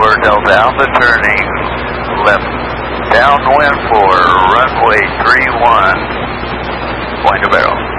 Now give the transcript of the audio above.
Delta Alpha turning left downwind for runway 31, Point of Arrow.